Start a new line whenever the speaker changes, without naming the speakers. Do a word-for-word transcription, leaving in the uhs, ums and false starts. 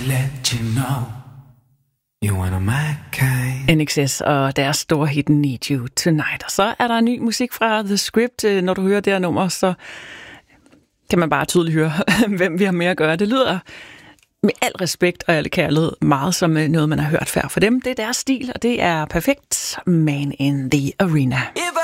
let you know you wanna my kind.
N X S og deres store hit Need You Tonight. Og så er der ny musik fra The Script. Når du hører det her nummer, så kan man bare tydeligt høre, hvem vi har med at gøre. Det lyder med al respekt og al kærlighed meget som noget, man har hørt før for dem. Det er deres stil, og det er perfekt. Man in the Arena.
If